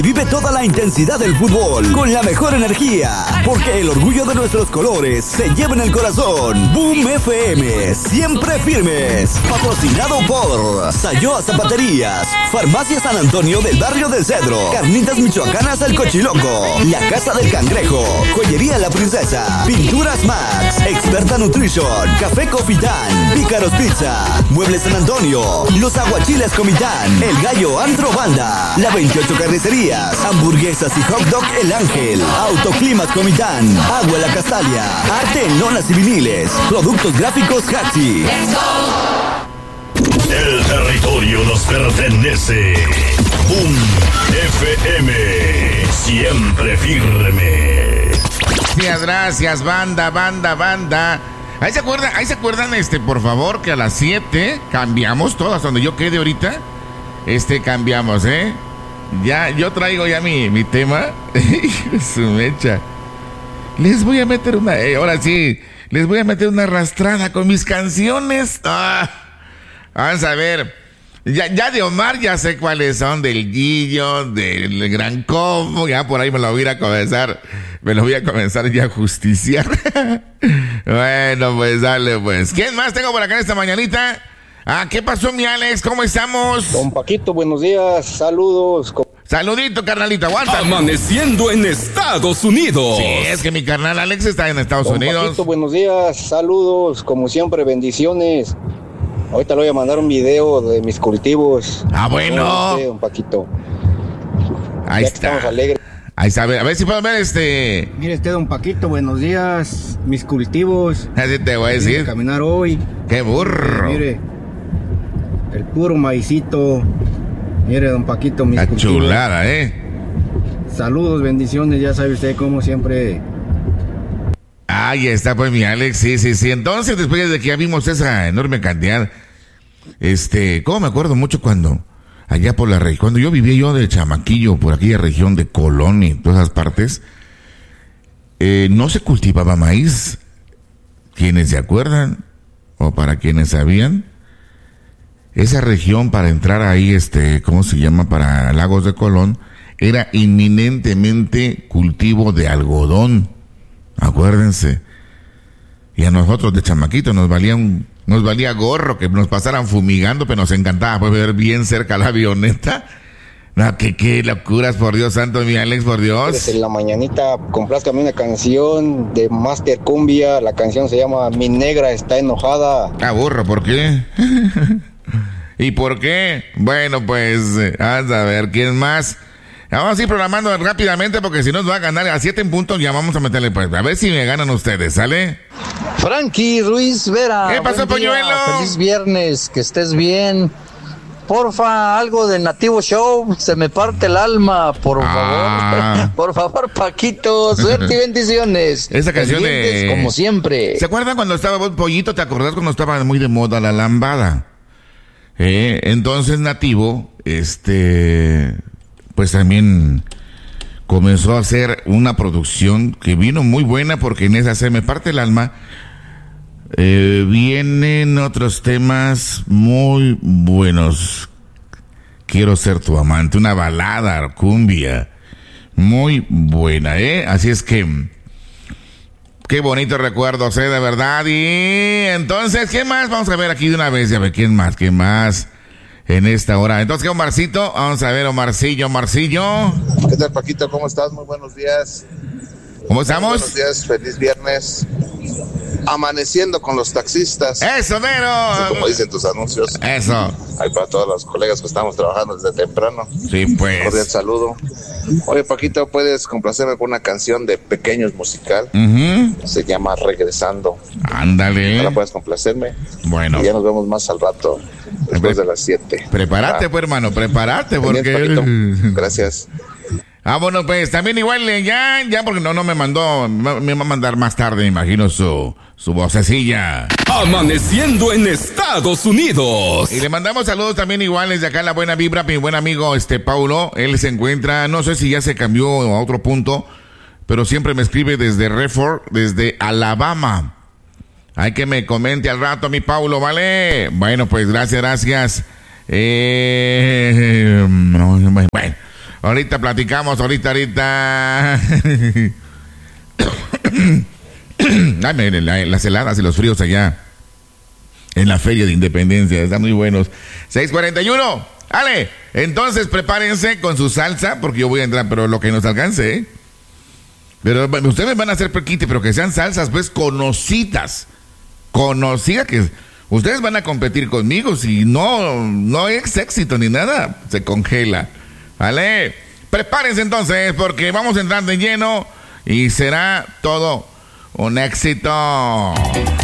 Vive toda la intensidad del fútbol con la mejor energía, porque el orgullo de nuestros colores se lleva en el corazón. Boom FM, siempre firmes. Patrocinado por Sayoa Zapaterías, Farmacia San Antonio del Barrio del Cedro, Carnitas Michoacanas El Cochiloco, La Casa del Cangrejo, Joyería La Princesa, Pinturas Max, Experta Nutrition, Café Cofitán, Pícaros Pizza, Muebles San Antonio, Los Aguachiles Comitán, El Gallo Antro Banda, La 28 Carnicería, hamburguesas y hot dog El Ángel, Autoclimas Comitán, Agua La Castalia, Arte en Lonas y Viniles, Productos Gráficos Haxi. El territorio nos pertenece. Boom FM, siempre firme. Gracias, banda. Ahí se acuerdan, por favor, que a las 7 cambiamos todas, donde yo quede ahorita, cambiamos, Ya, yo traigo ya mi tema. Su mecha. Les voy a meter ahora sí, les voy a meter una arrastrada con mis canciones. Vamos a ver. Ya de Omar ya sé cuáles son, del Guillo, del Gran Combo, ya por ahí me lo voy a comenzar ya a justiciar. Bueno, pues dale pues. ¿Quién más tengo por acá esta mañanita? ¿Qué pasó, mi Alex? ¿Cómo estamos? Don Paquito, buenos días, saludos. Saludito, carnalito, aguanta. Amaneciendo en Estados Unidos. Sí, es que mi carnal Alex está en Estados Unidos. Paquito, buenos días, saludos, como siempre, bendiciones. Ahorita le voy a mandar un video de mis cultivos. Bueno. Don Paquito. Ahí está. Estamos alegres. Ahí está, a ver si pueden ver Mire don Paquito, buenos días, mis cultivos. Así te voy a decir. Caminar hoy. ¡Qué burro! Mire, el puro maicito. Mire, don Paquito, mis cultivos. Chulada, Saludos, bendiciones, ya sabe usted como siempre. Ahí está pues mi Alex, sí. Entonces, después de que ya vimos esa enorme cantidad, ¿cómo me acuerdo mucho cuando allá por la región, cuando yo vivía de chamaquillo por aquella región de Colón y todas esas partes, no se cultivaba maíz. ¿Quiénes se acuerdan? O para quienes sabían, esa región para entrar ahí, ¿cómo se llama? Para Lagos de Colón, era inminentemente cultivo de algodón. Acuérdense. Y a nosotros de chamaquito nos valía gorro que nos pasaran fumigando, pero nos encantaba pues ver bien cerca la avioneta. No, qué locuras, por Dios santo, mi Alex, por Dios. En la mañanita complázcame una canción de Master Cumbia, la canción se llama Mi Negra Está Enojada. Burro, ¿por qué? ¿Y por qué? Bueno, pues, vamos a ver, ¿quién más? Vamos a ir programando rápidamente porque si nos va a ganar a 7 en punto, ya vamos a meterle pues. A ver si me ganan ustedes, ¿sale? Frankie Ruiz Vera. ¿Qué pasó, Polluelo? Feliz viernes, que estés bien. Porfa, algo de Nativo Show, se me parte el alma, por favor. Por favor, Paquito, suerte y bendiciones. Esa canción de... como siempre. ¿Se acuerdan cuando estaba vos, Pollito? ¿Te acordás cuando estaba muy de moda la lambada? Entonces Nativo, pues también comenzó a hacer una producción que vino muy buena porque en esa se me parte el alma. Vienen otros temas muy buenos. Quiero ser tu amante, una balada, cumbia, muy buena, Así es que, qué bonito recuerdos, de verdad. Y entonces, ¿qué más? Vamos a ver aquí de una vez, a ver, ¿qué más? En esta hora. Entonces, ¿qué, Omarcito? Vamos a ver, Omarcillo. ¿Qué tal, Paquito? ¿Cómo estás? Muy buenos días. ¿Cómo estamos? Buenos días, feliz viernes. Amaneciendo con los taxistas. ¡Eso, mero! Como dicen tus anuncios. Eso. Ahí para todos los colegas que estamos trabajando desde temprano. Sí, pues. Cordial saludo. Oye, Paquito, ¿puedes complacerme con una canción de Pequeños Musical? Se llama Regresando. Ándale. ¿No la puedes complacerme? Bueno. Y ya nos vemos más al rato, después de las 7. Prepárate, pues, hermano, prepárate, porque... Gracias. Bueno, pues, también igual, ya, porque no me mandó, me va a mandar más tarde, imagino, su vocecilla. Amaneciendo en Estados Unidos. Y le mandamos saludos también iguales de acá, la buena vibra, mi buen amigo, Paulo. Él se encuentra, no sé si ya se cambió a otro punto, pero siempre me escribe desde Redford, desde Alabama. Hay que me comente al rato, mi Paulo, ¿vale? Bueno, pues, gracias. Bueno. Ahorita platicamos, ahorita. Ay, miren, las heladas y los fríos allá en la Feria de Independencia, están muy buenos. 6:41, Ale, entonces prepárense con su salsa, porque yo voy a entrar, pero lo que nos alcance, ¿eh? Pero ustedes van a hacer perquite, pero que sean salsas, pues, conocidas, que ustedes van a competir conmigo, si no es éxito ni nada, se congela, ¿vale? Prepárense entonces, porque vamos entrando en lleno y será todo un éxito.